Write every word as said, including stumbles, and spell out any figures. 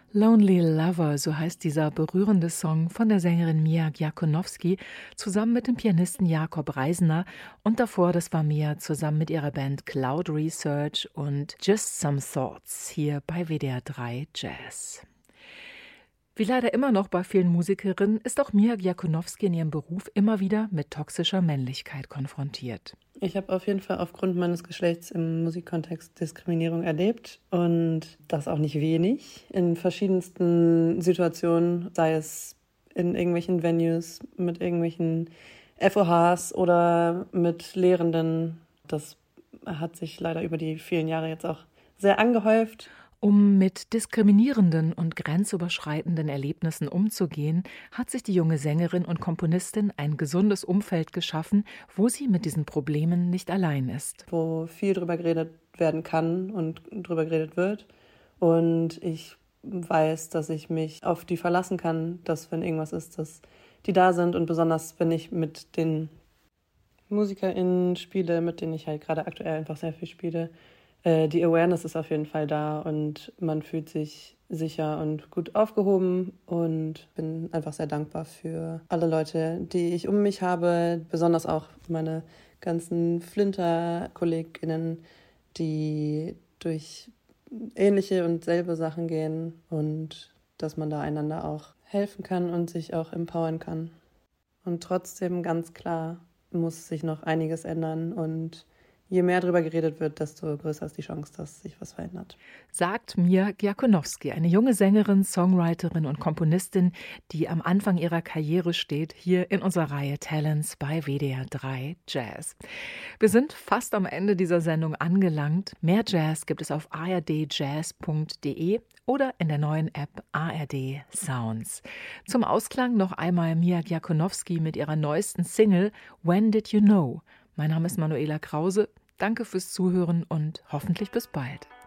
Lonely Lover, so heißt dieser berührende Song von der Sängerin Mia Djakonowski zusammen mit dem Pianisten Jakob Reisner und davor, das war Mia zusammen mit ihrer Band Cloud Research und Just Some Thoughts hier bei W D R drei Jazz. Wie leider immer noch bei vielen Musikerinnen ist auch Mia Djakonowski in ihrem Beruf immer wieder mit toxischer Männlichkeit konfrontiert. Ich habe auf jeden Fall aufgrund meines Geschlechts im Musikkontext Diskriminierung erlebt und das auch nicht wenig. In verschiedensten Situationen, sei es in irgendwelchen Venues, mit irgendwelchen F O Hs oder mit Lehrenden. Das hat sich leider über die vielen Jahre jetzt auch sehr angehäuft. Um mit diskriminierenden und grenzüberschreitenden Erlebnissen umzugehen, hat sich die junge Sängerin und Komponistin ein gesundes Umfeld geschaffen, wo sie mit diesen Problemen nicht allein ist. Wo viel drüber geredet werden kann und drüber geredet wird. Und ich weiß, dass ich mich auf die verlassen kann, dass wenn irgendwas ist, dass die da sind. Und besonders, wenn ich mit den MusikerInnen spiele, mit denen ich halt gerade aktuell einfach sehr viel spiele, die Awareness ist auf jeden Fall da und man fühlt sich sicher und gut aufgehoben und bin einfach sehr dankbar für alle Leute, die ich um mich habe, besonders auch meine ganzen Flinter-KollegInnen, die durch ähnliche und selbe Sachen gehen und dass man da einander auch helfen kann und sich auch empowern kann. Und trotzdem ganz klar muss sich noch einiges ändern und je mehr darüber geredet wird, desto größer ist die Chance, dass sich was verändert. Sagt Mia Djakonowski, eine junge Sängerin, Songwriterin und Komponistin, die am Anfang ihrer Karriere steht, hier in unserer Reihe Talents bei W D R drei Jazz. Wir sind fast am Ende dieser Sendung angelangt. Mehr Jazz gibt es auf a r d jazz punkt d e oder in der neuen App A R D Sounds. Zum Ausklang noch einmal Mia Djakonowski mit ihrer neuesten Single When Did You Know? Mein Name ist Manuela Krause. Danke fürs Zuhören und hoffentlich bis bald.